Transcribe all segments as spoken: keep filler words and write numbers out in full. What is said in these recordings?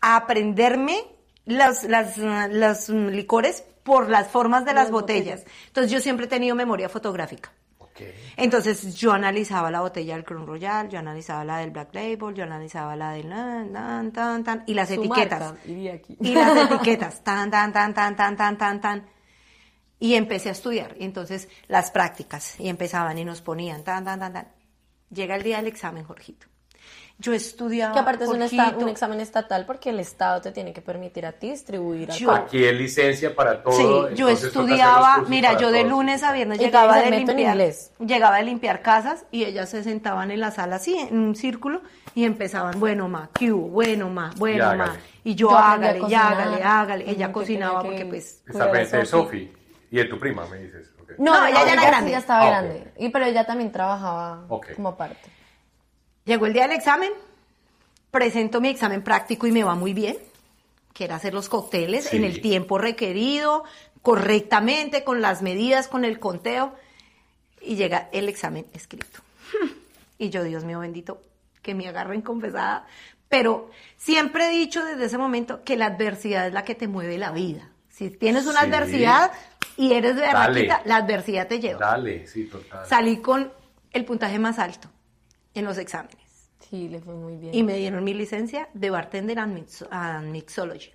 a aprenderme las, las, los licores por las formas de las, las botellas. botellas. Entonces yo siempre he tenido memoria fotográfica. Okay. Entonces yo analizaba la botella del Crown Royal, yo analizaba la del Black Label, yo analizaba la del tan, tan, tan, tan, y las Su etiquetas. Marca, y, aquí. y las etiquetas, tan, tan, tan, tan, tan, tan, tan, tan. Y empecé a estudiar. Y entonces las prácticas, y empezaban y nos ponían, tan, tan, tan, tan. Llega el día del examen, Jorgito. Yo estudiaba. Que aparte es un, esta, un examen estatal porque el Estado te tiene que permitir a ti distribuir. Yo, aquí es licencia para todo. Sí, yo estudiaba, mira, yo de lunes a viernes llegaba de limpiar, llegaba de limpiar casas y ellas se sentaban en la sala así, en un círculo y empezaban, bueno ma, Q, bueno ma, bueno ma, y yo, yo hágale, y hágale, hágale. Ella cocinaba porque pues. Exactamente, Sofi. Y de tu prima, me dices. Okay. No, no, ella ya era grande. Ya estaba ah, grande. Okay. Y pero ella también trabajaba okay. como aparte. Llegó el día del examen, presento mi examen práctico y me va muy bien, que era hacer los cócteles sí. en el tiempo requerido, correctamente, con las medidas, con el conteo, y llega el examen escrito. Y yo, Dios mío bendito, que me agarren confesada, pero siempre he dicho desde ese momento que la adversidad es la que te mueve la vida. Si tienes una sí. adversidad y eres de berraquita, la adversidad te lleva. Dale, sí, total. Salí con el puntaje más alto en los exámenes. Sí, le fue muy bien. Y me dieron mi licencia de bartender and, mix- and mixology.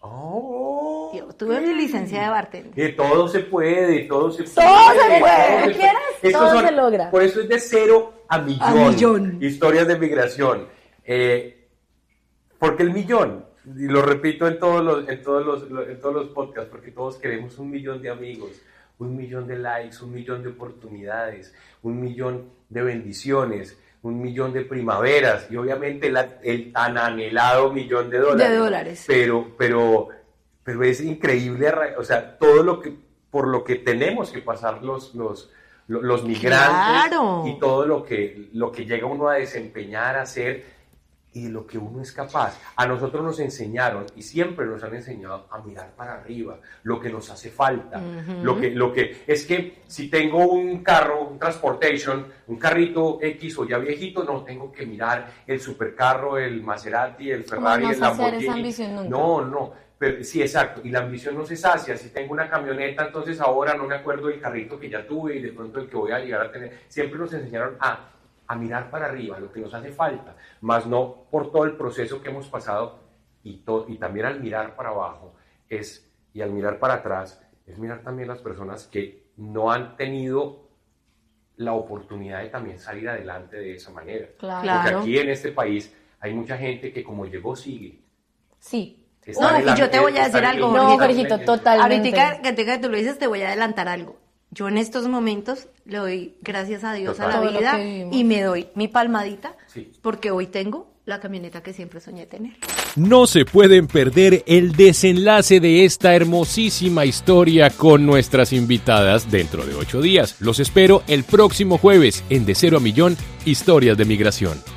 Oh, Yo tuve okay. mi licencia de bartender. Que todo se puede, todo se puede. Todo se puede. Todo, quieras, todo son, se logra. Por eso es de cero a millón. A millón. Historias de migración. Eh, porque el millón, y lo repito en todos los, en todos los, en todos los podcasts, porque todos queremos un millón de amigos, un millón de likes, un millón de oportunidades, un millón de bendiciones, un millón de primaveras y obviamente la, el tan anhelado millón de dólares. De dólares. Pero, pero, pero es increíble, o sea, todo lo que, por lo que tenemos que pasar los, los, los migrantes claro. y todo lo que, lo que llega uno a desempeñar, a hacer y lo que uno es capaz. A nosotros nos enseñaron y siempre nos han enseñado a mirar para arriba, lo que nos hace falta, uh-huh. lo que, lo que es que si tengo un carro, un transportation, un carrito X o ya viejito, no tengo que mirar el supercarro, el Maserati, el Ferrari, el Lamborghini. No, no, pero, sí, exacto, y la ambición no se sacia. Si tengo una camioneta, entonces ahora no me acuerdo del carrito que ya tuve y de pronto el que voy a llegar a tener. Siempre nos enseñaron a a mirar para arriba, lo que nos hace falta, más no por todo el proceso que hemos pasado y, to- y también al mirar para abajo es, y al mirar para atrás, es mirar también las personas que no han tenido la oportunidad de también salir adelante de esa manera. Claro. Porque aquí en este país hay mucha gente que como llegó sigue. Sí. No, adelante, y yo te voy a decir algo. No, Jorgito, totalmente. Ahorita que, que tú lo dices, te voy a adelantar algo. Yo en estos momentos le doy gracias a Dios Total. a la vida y me doy mi palmadita sí. porque hoy tengo la camioneta que siempre soñé tener. No se pueden perder el desenlace de esta hermosísima historia con nuestras invitadas dentro de ocho días. Los espero el próximo jueves en De Cero a Millón, Historias de Migración.